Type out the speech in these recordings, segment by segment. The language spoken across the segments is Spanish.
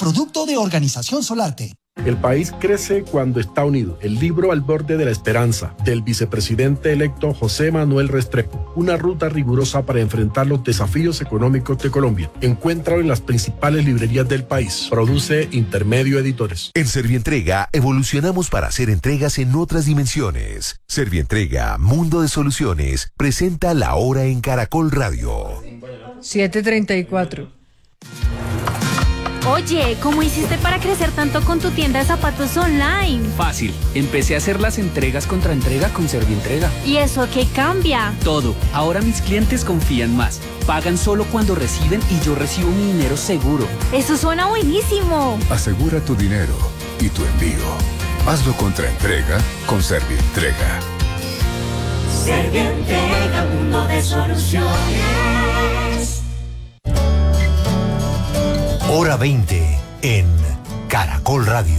producto de Organización Solarte. El país crece cuando está unido. El libro Al borde de la esperanza, del vicepresidente electo José Manuel Restrepo. Una ruta rigurosa para enfrentar los desafíos económicos de Colombia. Encuéntralo en las principales librerías del país. Produce Intermedio Editores. En Servientrega evolucionamos para hacer entregas en otras dimensiones. Servientrega, Mundo de Soluciones, presenta La Hora en Caracol Radio. 7:34. Oye, ¿cómo hiciste para crecer tanto con tu tienda de zapatos online? Fácil, empecé a hacer las entregas contra entrega con Servientrega. ¿Y eso qué cambia? Todo, ahora mis clientes confían más. Pagan solo cuando reciben y yo recibo mi dinero seguro. ¡Eso suena buenísimo! Asegura tu dinero y tu envío. Hazlo contra entrega con Servientrega. Servientrega, mundo de soluciones. Hora 20 en Caracol Radio.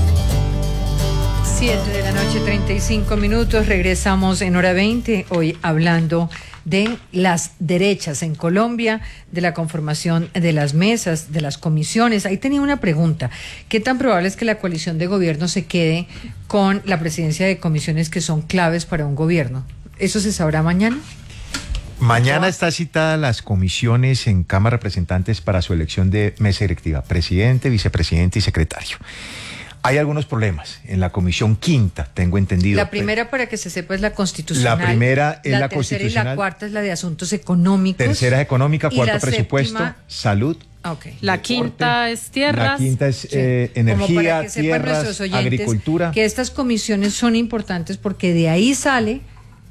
7:35 p.m. Regresamos en Hora 20, hoy hablando de las derechas en Colombia, de la conformación de las mesas, de las comisiones. Ahí tenía una pregunta. ¿Qué tan probable es que la coalición de gobierno se quede con la presidencia de comisiones que son claves para un gobierno? ¿Eso se sabrá mañana? Mañana está citada las comisiones en Cámara de Representantes para su elección de mesa directiva, presidente, vicepresidente y secretario. Hay algunos problemas en la comisión quinta, tengo entendido. La primera, para que se sepa, es la constitucional. La primera es la constitucional. Y la cuarta es la de asuntos económicos. Tercera es económica, cuarto presupuesto, salud. Okay. La quinta es tierras. La quinta es energía, tierras, agricultura. Que estas comisiones son importantes porque de ahí sale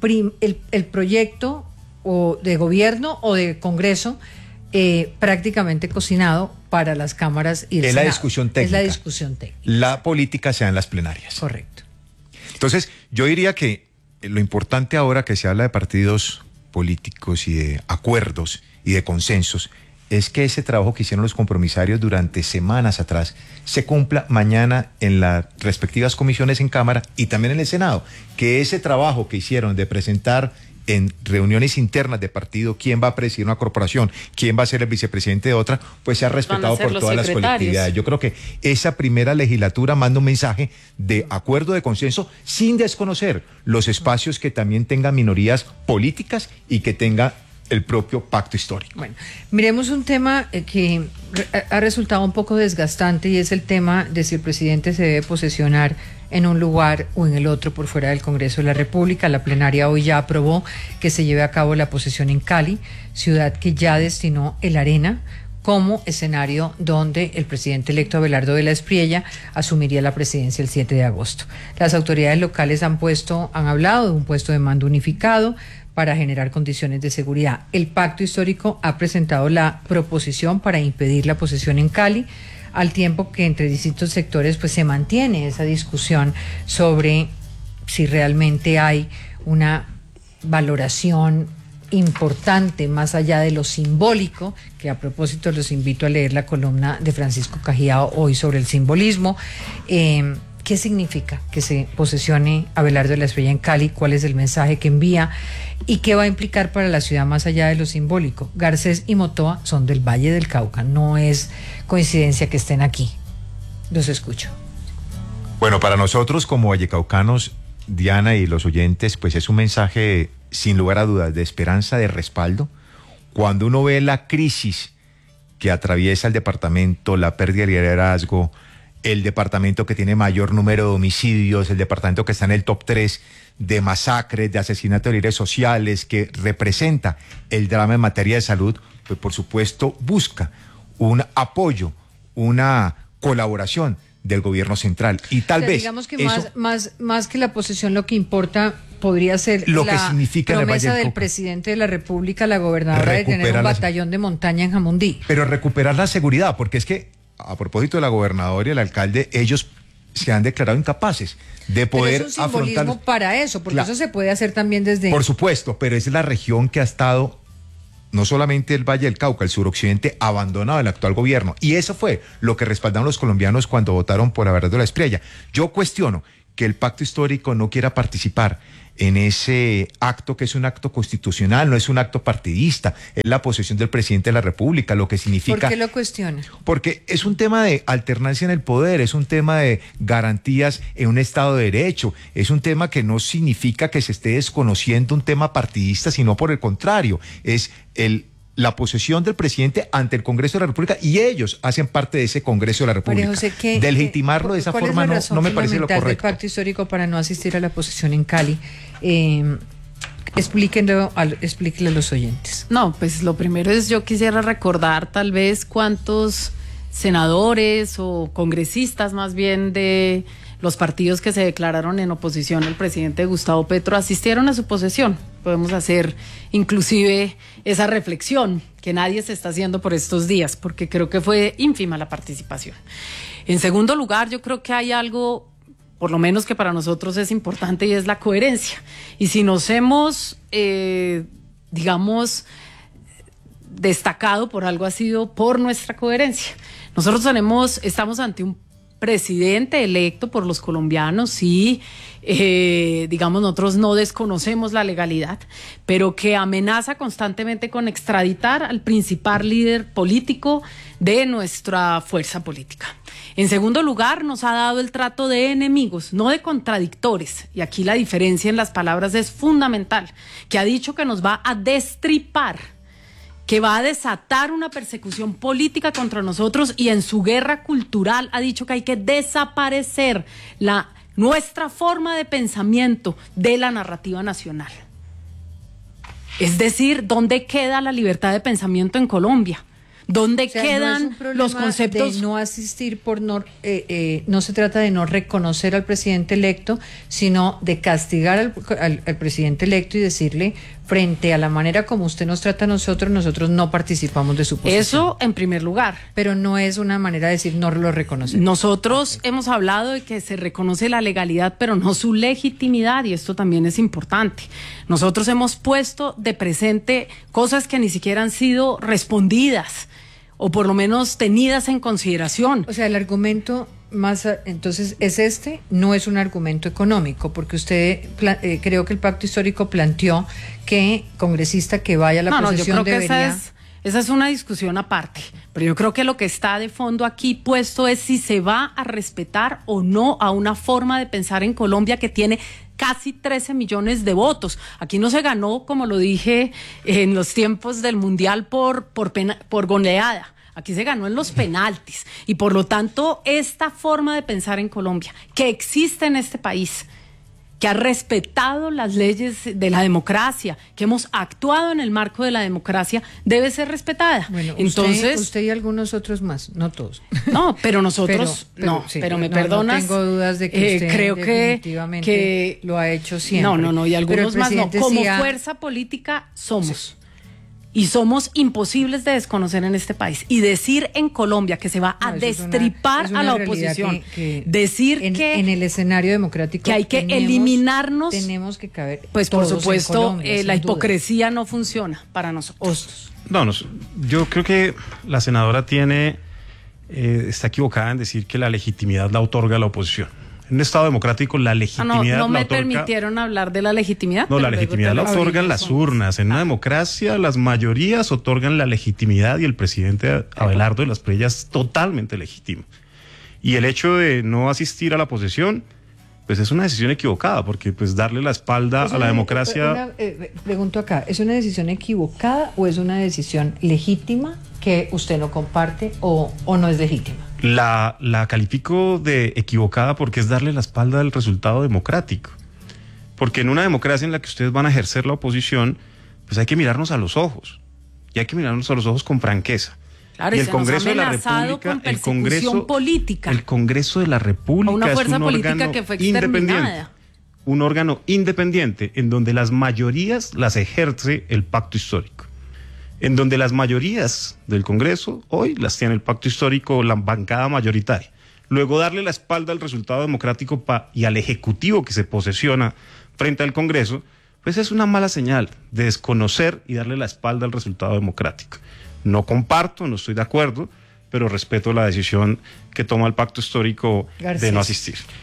el proyecto o de gobierno o de Congreso prácticamente cocinado para las cámaras y el Senado. La discusión técnica. Es la discusión técnica. La política se da en las plenarias. Correcto. Entonces, yo diría que lo importante ahora que se habla de partidos políticos y de acuerdos y de consensos es que ese trabajo que hicieron los compromisarios durante semanas atrás se cumpla mañana en las respectivas comisiones en Cámara y también en el Senado. Que ese trabajo que hicieron de presentar en reuniones internas de partido quién va a presidir una corporación, quién va a ser el vicepresidente de otra, pues sea respetado por todas las colectividades. Yo creo que esa primera legislatura manda un mensaje de acuerdo, de consenso, sin desconocer los espacios que también tengan minorías políticas y que tenga el propio pacto histórico. Bueno, miremos un tema que ha resultado un poco desgastante y es el tema de si el presidente se debe posesionar en un lugar o en el otro por fuera del Congreso de la República. La plenaria hoy ya aprobó que se lleve a cabo la posesión en Cali, ciudad que ya destinó el Arena como escenario donde el presidente electo Abelardo de la Espriella asumiría la presidencia el 7 de agosto. Las autoridades locales han hablado de un puesto de mando unificado para generar condiciones de seguridad. El pacto histórico ha presentado la proposición para impedir la posesión en Cali, al tiempo que entre distintos sectores pues se mantiene esa discusión sobre si realmente hay una valoración importante más allá de lo simbólico, que a propósito los invito a leer la columna de Francisco Cajiao hoy sobre el simbolismo. ¿Qué significa que se posesione Abelardo de la Espriella en Cali? ¿Cuál es el mensaje que envía? ¿Y qué va a implicar para la ciudad más allá de lo simbólico? Garcés y Motoa son del Valle del Cauca, no es coincidencia que estén aquí. Los escucho. Bueno, para nosotros como vallecaucanos, Diana y los oyentes, pues es un mensaje sin lugar a dudas de esperanza, de respaldo. Cuando uno ve la crisis que atraviesa el departamento, la pérdida de liderazgo, el departamento que tiene mayor número de homicidios, el departamento que está en el top 3 de masacres, de asesinatos de líderes sociales, que representa el drama en materia de salud, pues por supuesto busca un apoyo, una colaboración del gobierno central. Y tal vez digamos que eso, más que la posesión, lo que importa podría ser lo la que significa promesa del presidente de la República, la gobernadora, de tener un batallón de montaña en Jamundí. Pero recuperar la seguridad, porque es que a propósito de la gobernadora y el alcalde, ellos se han declarado incapaces de poder afrontar. Es un simbolismo para eso, porque eso se puede hacer también desde... Por supuesto, pero es la región que ha estado, no solamente el Valle del Cauca, el suroccidente, abandonado del actual gobierno. Y eso fue lo que respaldaron los colombianos cuando votaron por Abelardo de la Espriella. Yo cuestiono que el pacto histórico no quiera participar en ese acto que es un acto constitucional, no es un acto partidista, es la posesión del presidente de la República, lo que significa... ¿Por qué lo cuestiona? Porque es un tema de alternancia en el poder, es un tema de garantías en un Estado de Derecho, es un tema que no significa que se esté desconociendo un tema partidista, sino por el contrario, es la posesión del presidente ante el Congreso de la República y ellos hacen parte de ese Congreso de la República. María José, de legitimarlo de esa forma no me parece lo correcto. Del pacto histórico para no asistir a la posesión en Cali. Explíquenle a los oyentes. No, pues lo primero es, yo quisiera recordar tal vez cuántos senadores o congresistas más bien de los partidos que se declararon en oposición al presidente Gustavo Petro asistieron a su posesión. Podemos hacer inclusive esa reflexión que nadie se está haciendo por estos días, porque creo que fue ínfima la participación. En segundo lugar, yo creo que hay algo, por lo menos que para nosotros es importante, y es la coherencia. Y si nos hemos, destacado por algo, ha sido por nuestra coherencia. Nosotros estamos ante un presidente electo por los colombianos y, nosotros no desconocemos la legalidad, pero que amenaza constantemente con extraditar al principal líder político de nuestra fuerza política. En segundo lugar, nos ha dado el trato de enemigos, no de contradictores, y aquí la diferencia en las palabras es fundamental, que ha dicho que nos va a destripar, que va a desatar una persecución política contra nosotros, y en su guerra cultural ha dicho que hay que desaparecer nuestra forma de pensamiento de la narrativa nacional. Es decir, ¿dónde queda la libertad de pensamiento en Colombia? ¿Dónde quedan los conceptos? De no asistir no se trata de no reconocer al presidente electo, sino de castigar al presidente electo y decirle, frente a la manera como usted nos trata a nosotros no participamos de su posición. Eso en primer lugar. Pero no es una manera de decir no lo reconocemos. Nosotros hemos hablado de que se reconoce la legalidad, pero no su legitimidad, y esto también es importante. Nosotros hemos puesto de presente cosas que ni siquiera han sido respondidas, o por lo menos tenidas en consideración. O sea, el argumento entonces no es un argumento económico, porque usted creo que el pacto histórico planteó que congresista que vaya a la posesión yo creo debería... que esa es una discusión aparte, pero yo creo que lo que está de fondo aquí puesto es si se va a respetar o no a una forma de pensar en Colombia que tiene casi 13 millones de votos. Aquí no se ganó, como lo dije en los tiempos del Mundial, por goleada. Aquí se ganó en los penaltis. Y por lo tanto, esta forma de pensar en Colombia, que existe en este país, que ha respetado las leyes de la democracia, que hemos actuado en el marco de la democracia, debe ser respetada. Bueno, entonces usted y algunos otros más, no todos. No, pero nosotros pero me perdonas. No tengo dudas de que usted creo definitivamente que lo ha hecho siempre. No, y algunos más no. Como fuerza política somos. Sí. Y somos imposibles de desconocer en este país. Y decir en Colombia que se va a destripar a la oposición, decir que en el escenario democrático que hay que eliminarnos, tenemos que caber. Pues por supuesto, la hipocresía no funciona para nosotros. No, yo creo que la senadora está equivocada en decir que la legitimidad la otorga la oposición. En un Estado democrático la legitimidad no me permitieron hablar de la legitimidad. No, la legitimidad la otorgan las urnas. En una democracia las mayorías otorgan la legitimidad y el presidente Abelardo de las Prellas es totalmente legítimo. Y el hecho de no asistir a la posesión, pues es una decisión equivocada, porque pues darle la espalda a la democracia... Pregunto acá, ¿es una decisión equivocada o es una decisión legítima que usted no comparte o no es legítima? La califico de equivocada porque es darle la espalda al resultado democrático. Porque en una democracia en la que ustedes van a ejercer la oposición, pues hay que mirarnos a los ojos. Y hay que mirarnos a los ojos con franqueza. Claro, y el Congreso de la República, el Congreso de la República una fuerza es un política órgano que fue independiente. Un órgano independiente en donde las mayorías las ejerce el pacto histórico. En donde las mayorías del Congreso hoy las tiene el pacto histórico, la bancada mayoritaria. Luego darle la espalda al resultado democrático y al Ejecutivo que se posesiona frente al Congreso, pues es una mala señal de desconocer y darle la espalda al resultado democrático. No comparto, no estoy de acuerdo, pero respeto la decisión que toma el pacto histórico de no asistir.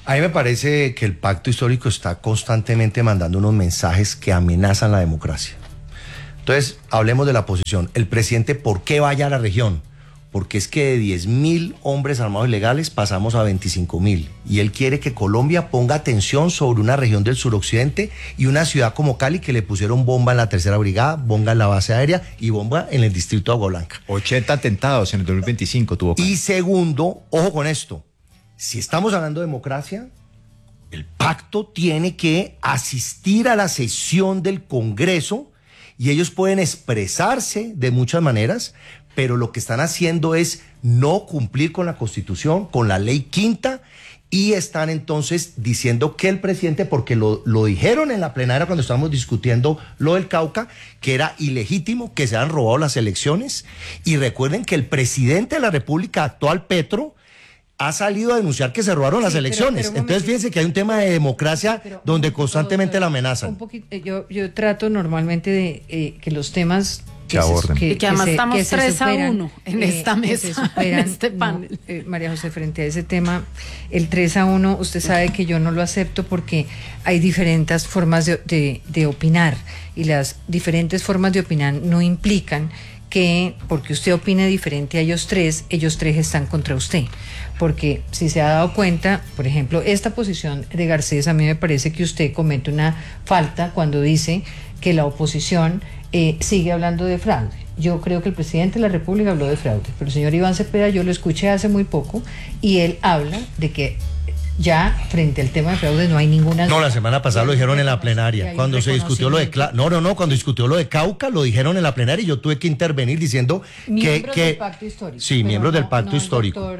A mí me parece que el pacto histórico está constantemente mandando unos mensajes que amenazan la democracia. Entonces, hablemos de la posición. El presidente, ¿por qué vaya a la región? Porque es que de 10.000 hombres armados ilegales pasamos a 25.000. Y él quiere que Colombia ponga atención sobre una región del suroccidente y una ciudad como Cali, que le pusieron bomba en la 3ª Brigada, bomba en la base aérea y bomba en el distrito de Agua Blanca. 80 atentados en el 2025 tuvo Cali. Y segundo, ojo con esto, si estamos hablando de democracia, el pacto tiene que asistir a la sesión del Congreso y ellos pueden expresarse de muchas maneras, pero lo que están haciendo es no cumplir con la Constitución, con la ley quinta, y están entonces diciendo que el presidente, porque lo dijeron en la plenaria cuando estábamos discutiendo lo del Cauca, que era ilegítimo, que se han robado las elecciones, y recuerden que el presidente de la República actual, Petro, ha salido a denunciar que se robaron las elecciones. Entonces fíjense que hay un tema de democracia donde constantemente la amenazan. Un poquito, yo trato normalmente de que los temas que además estamos 3-1 en esta mesa, en este panel. María José, frente a ese tema, el 3-1, usted sabe que yo no lo acepto porque hay diferentes formas de opinar, y las diferentes formas de opinar no implican que porque usted opine diferente a ellos tres están contra usted. Porque si se ha dado cuenta, por ejemplo, esta posición de Garcés, a mí me parece que usted comete una falta cuando dice que la oposición sigue hablando de fraude. Yo creo que el presidente de la República habló de fraude, pero el señor Iván Cepeda, yo lo escuché hace muy poco, y él habla de que ya frente al tema de fraude no hay ninguna... No, la semana pasada lo dijeron en la plenaria, cuando se discutió lo de... cuando discutió lo de Cauca, lo dijeron en la plenaria y yo tuve que intervenir diciendo miembros del pacto histórico. Sí, miembros del pacto histórico.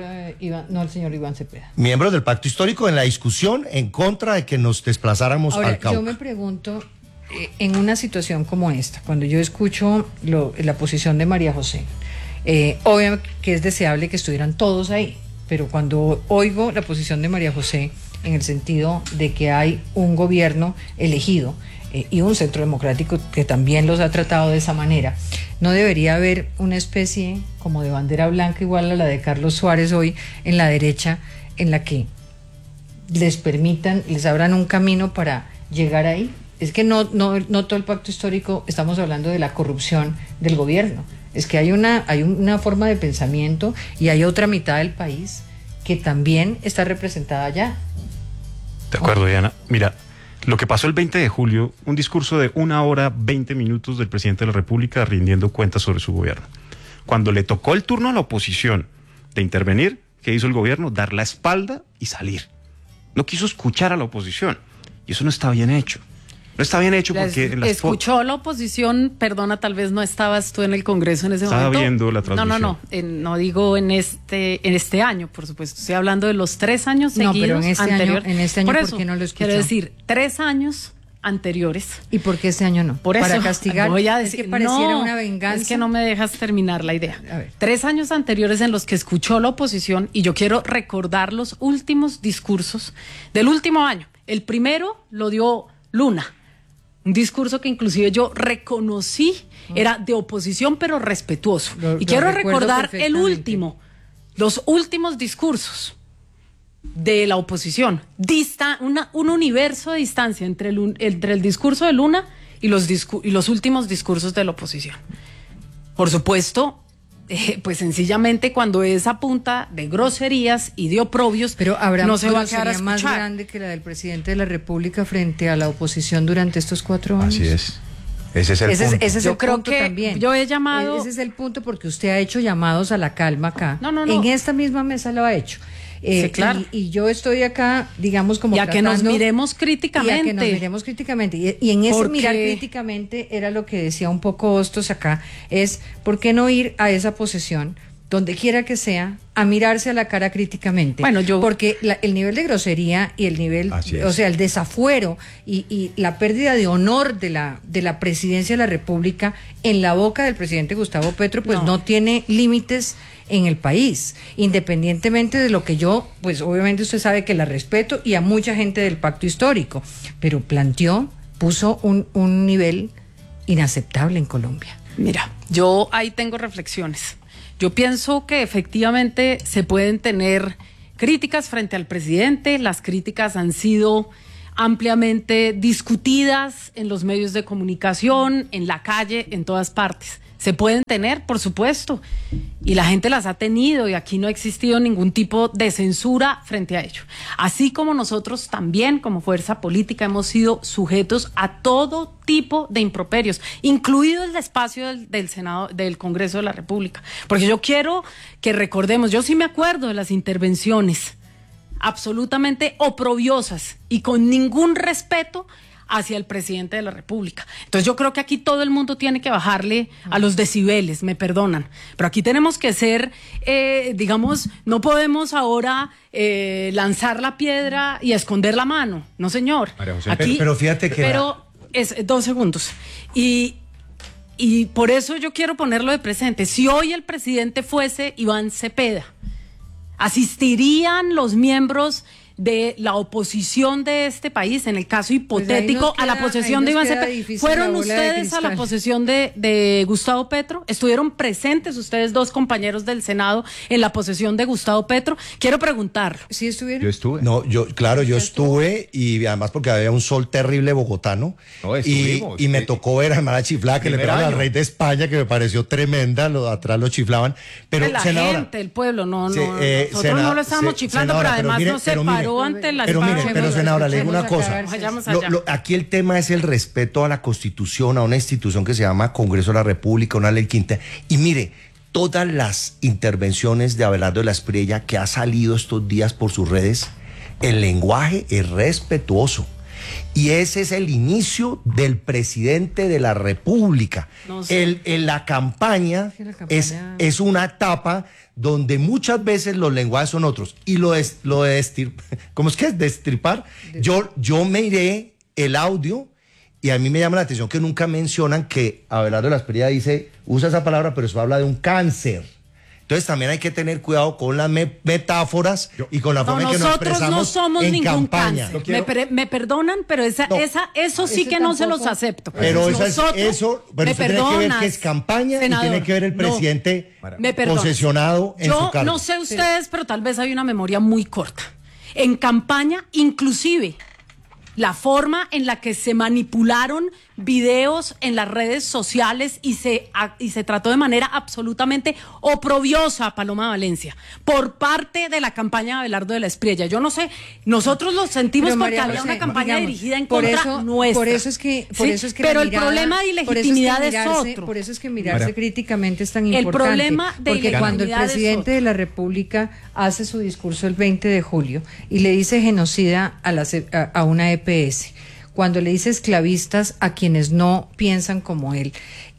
El señor Iván Cepeda. Miembros del pacto histórico en la discusión en contra de que nos desplazáramos al Cauca. Yo me pregunto, en una situación como esta, cuando yo escucho la posición de María José, obviamente que es deseable que estuvieran todos ahí, pero cuando oigo la posición de María José en el sentido de que hay un gobierno elegido y un centro democrático que también los ha tratado de esa manera, ¿no debería haber una especie como de bandera blanca igual a la de Carlos Suárez hoy en la derecha, en la que les abran un camino para llegar ahí? Es que no todo el pacto histórico, estamos hablando de la corrupción del gobierno. Es que hay una forma de pensamiento y hay otra mitad del país que también está representada allá. De acuerdo, Diana. Mira, lo que pasó el 20 de julio, un discurso de 1 hora 20 minutos del presidente de la República rindiendo cuentas sobre su gobierno. Cuando le tocó el turno a la oposición de intervenir, ¿qué hizo el gobierno? Dar la espalda y salir. No quiso escuchar a la oposición. Y eso no está bien hecho. No está bien hecho porque... Escuchó la oposición, perdona, tal vez no estabas tú en el Congreso en ese momento. Estaba viendo la transmisión. No digo en este año, por supuesto. Estoy hablando de los 3 años seguidos. No, pero en este año, ¿por qué no lo escuchó? Quiero decir, 3 años anteriores. ¿Y por qué este año no? Por eso, para castigar. Voy a decir, es que pareciera una venganza. Es que no me dejas terminar la idea. 3 años anteriores en los que escuchó la oposición, y yo quiero recordar los últimos discursos del último año. El primero lo dio Luna. Un discurso que inclusive yo reconocí, era de oposición pero respetuoso. Y quiero recordar los últimos discursos de la oposición. Un universo de distancia entre el discurso de Luna y los últimos discursos de la oposición. Por supuesto, pues sencillamente cuando es a punta de groserías y de oprobios, pero habrá no se va a quedar a escuchar. Más grande que la del presidente de la República frente a la oposición durante estos 4 años. Así es. Ese es el punto. Ese es yo el creo punto que también. Yo he llamado... Ese es el punto, porque usted ha hecho llamados a la calma acá. No. En esta misma mesa lo ha hecho. Sí, claro. Y yo estoy acá, digamos, como que nos miremos críticamente. Y en ese mirar críticamente era lo que decía un poco Hostos acá, es ¿por qué no ir a esa posesión, donde quiera que sea, a mirarse a la cara críticamente? Porque el nivel de grosería y el nivel, o sea, el desafuero y la pérdida de honor de la presidencia de la República en la boca del presidente Gustavo Petro, pues no tiene límites en el país, independientemente de lo que yo, pues obviamente usted sabe que la respeto y a mucha gente del pacto histórico, pero puso un nivel inaceptable en Colombia. Mira, yo ahí tengo reflexiones. Yo pienso que efectivamente se pueden tener críticas frente al presidente, las críticas han sido ampliamente discutidas en los medios de comunicación, en la calle, en todas partes. Se pueden tener, por supuesto, y la gente las ha tenido y aquí no ha existido ningún tipo de censura frente a ello. Así como nosotros también como fuerza política hemos sido sujetos a todo tipo de improperios, incluido el espacio del Senado, del Congreso de la República. Porque yo quiero que recordemos, yo sí me acuerdo de las intervenciones absolutamente oprobiosas y con ningún respeto hacia el presidente de la República. Entonces yo creo que aquí todo el mundo tiene que bajarle a los decibeles, me perdonan, pero aquí tenemos que ser, digamos, no podemos ahora lanzar la piedra y esconder la mano, no señor. Aquí, pero fíjate que... Pero es 2 segundos. Y por eso yo quiero ponerlo de presente. Si hoy el presidente fuese Iván Cepeda, ¿asistirían los miembros de la oposición de este país, en el caso hipotético, a la posesión de Iván Cepeda? ¿Fueron ustedes a la posesión de Gustavo Petro? ¿Estuvieron presentes ustedes, 2 compañeros del Senado, en la posesión de Gustavo Petro? Quiero preguntarlo. ¿Sí estuvieron? Yo estuve. No, yo estuve, y además porque había un sol terrible bogotano. No, estuvimos. Y me tocó ver a Hermana Chiflada, que le pegaron al rey de España, que me pareció tremenda, atrás lo chiflaban. Pero la senadora, gente, el pueblo, sí, nosotros no lo estábamos chiflando, senadora, pero además no se paró ante la pero senadora, le digo una cosa. Aquí el tema es el respeto a la Constitución, a una institución que se llama Congreso de la República, una ley quinta. Y mire, todas las intervenciones de Abelardo de la Espriella que ha salido estos días por sus redes, el lenguaje es respetuoso. Y ese es el inicio del presidente de la República. No sé. La campaña es una etapa donde muchas veces los lenguajes son otros. Y lo de ¿cómo es que es? Destripar. Yo me iré el audio y a mí me llama la atención que nunca mencionan que Abelardo de la Espriella usa esa palabra, pero eso habla de un cáncer. Entonces también hay que tener cuidado con las metáforas y con la forma en que nos expresamos no somos en ningún campaña. Cáncer. Me perdonan, pero eso sí que no se los acepto. Pero eso tiene que ver que es campaña, senador, y tiene que ver el presidente posesionado en su cargo. Yo no sé ustedes, pero tal vez hay una memoria muy corta. En campaña, inclusive, la forma en la que se manipularon videos en las redes sociales y se trató de manera absolutamente oprobiosa a Paloma Valencia por parte de la campaña de Abelardo de la Espriella. Yo no sé, nosotros lo sentimos porque había una campaña dirigida en contra nuestra. Por eso es que pero el problema de ilegitimidad es otro. Por eso es que mirarse críticamente es tan importante. El problema de porque cuando el presidente de la República hace su discurso el 20 de julio y le dice genocida a una EPS, cuando le dice esclavistas a quienes no piensan como él,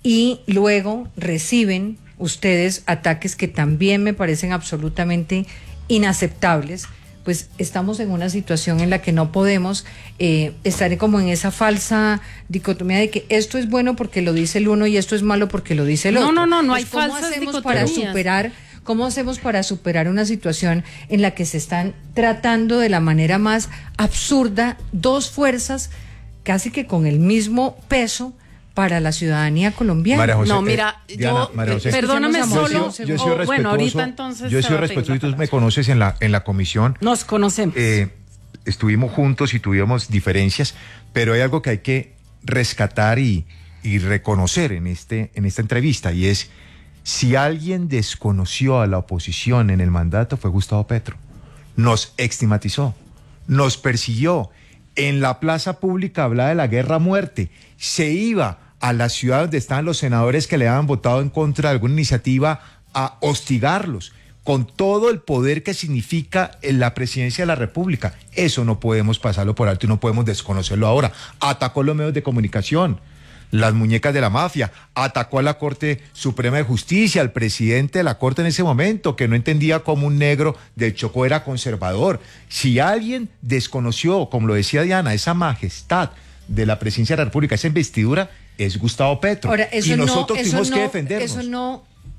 y luego reciben ustedes ataques que también me parecen absolutamente inaceptables, pues estamos en una situación en la que no podemos estar como en esa falsa dicotomía de que esto es bueno porque lo dice el uno y esto es malo porque lo dice el otro. No hay falsas dicotomías. ¿Cómo hacemos para superar una situación en la que se están tratando de la manera más absurda 2 fuerzas casi que con el mismo peso para la ciudadanía colombiana? María José, no, mira, perdóname solo. Yo he sido respetuoso. Bueno, ahorita entonces. Yo he sido respetuoso y tú me conoces en la comisión. Nos conocemos. Estuvimos juntos y tuvimos diferencias, pero hay algo que hay que rescatar y reconocer en esta entrevista, y es: si alguien desconoció a la oposición en el mandato fue Gustavo Petro. Nos estigmatizó, nos persiguió. En la plaza pública hablaba de la guerra a muerte. Se iba a la ciudad donde estaban los senadores que le habían votado en contra de alguna iniciativa a hostigarlos, con todo el poder que significa la presidencia de la República. Eso no podemos pasarlo por alto y no podemos desconocerlo ahora. Atacó los medios de comunicación, las muñecas de la mafia, atacó a la Corte Suprema de Justicia, al presidente de la Corte en ese momento, que no entendía cómo un negro del Chocó era conservador. Si alguien desconoció, como lo decía Diana, esa majestad de la presidencia de la República, esa investidura, es Gustavo Petro. Ahora, y nosotros tuvimos que defendernos. Eso no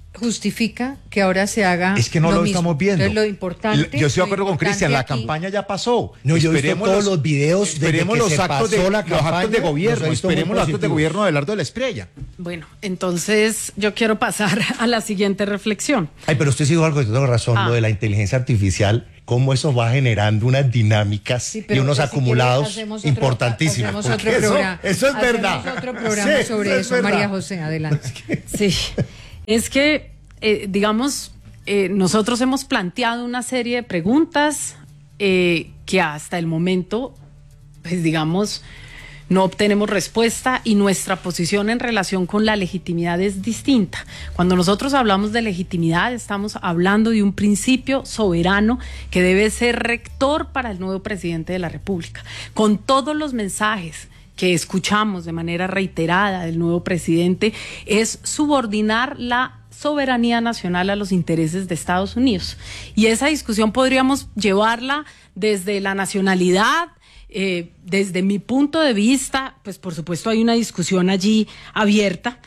justifica que ahora se haga. Es que no lo mismo. estamos viendo. Entonces, lo importante. Yo estoy de acuerdo con Cristian, la aquí, campaña ya pasó. No, yo he visto todos los videos esperemos desde que los se actos pasó la los actos campaña, de gobierno, los he visto muy esperemos los actos de positivos. gobierno de Abelardo de la Espriella. Bueno, entonces yo quiero pasar a la siguiente reflexión. Ay, pero usted sí dijo algo que tengo razón, lo de la inteligencia artificial, cómo eso va generando unas dinámicas y unos acumulados importantísimos. Hacemos otro programa. Eso es verdad. Hacemos otro programa sobre eso, María José, adelante. Sí, es que, digamos, nosotros hemos planteado una serie de preguntas que hasta el momento, pues digamos, no obtenemos respuesta y nuestra posición en relación con la legitimidad es distinta. Cuando nosotros hablamos de legitimidad, estamos hablando de un principio soberano que debe ser rector para el nuevo presidente de la República. Con todos los mensajes que escuchamos de manera reiterada del nuevo presidente, es subordinar la soberanía nacional a los intereses de Estados Unidos. Y esa discusión podríamos llevarla desde la nacionalidad. Desde mi punto de vista, pues por supuesto hay una discusión allí abierta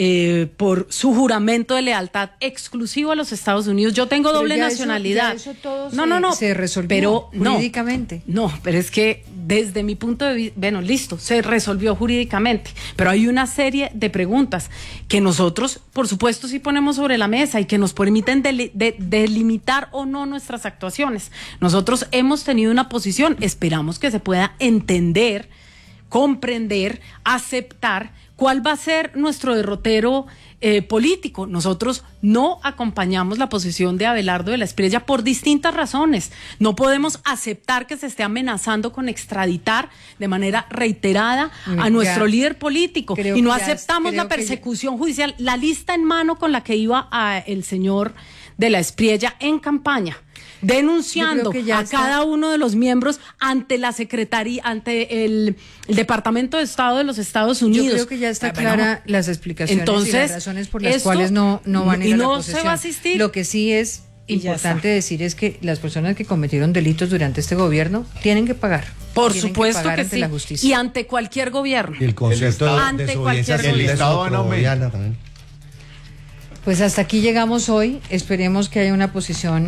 por su juramento de lealtad exclusivo a los Estados Unidos. Yo tengo doble nacionalidad. Eso todo no, se resolvió pero jurídicamente. No, pero es que desde mi punto de vista, bueno, listo, se resolvió jurídicamente, pero hay una serie de preguntas que nosotros, por supuesto, sí ponemos sobre la mesa y que nos permiten delimitar o no nuestras actuaciones. Nosotros hemos tenido una posición, esperamos que se pueda entender, comprender, aceptar cuál va a ser nuestro derrotero político. Nosotros no acompañamos la posición de Abelardo de la Espriella por distintas razones. No podemos aceptar que se esté amenazando con extraditar de manera reiterada a nuestro líder político y no aceptamos la persecución judicial, la lista en mano con la que iba el señor de la Espriella en campaña, denunciando a cada uno de los miembros ante la Secretaría, ante el Departamento de Estado de los Estados Unidos. Yo creo que ya está clara las explicaciones. Entonces, y las razones por las cuales no van a ir a la posesión. Se va a asistir. Lo que sí es importante decir es que las personas que cometieron delitos durante este gobierno tienen que pagar. Por supuesto que ante sí. la justicia. Y ante cualquier gobierno. Y el concepto de desobediencia el Estado van a aumentar. Pues hasta aquí llegamos hoy. Esperemos que haya una posición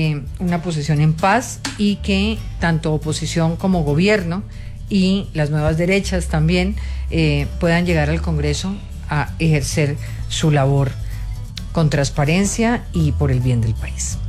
en paz y que tanto oposición como gobierno y las nuevas derechas también puedan llegar al Congreso a ejercer su labor con transparencia y por el bien del país.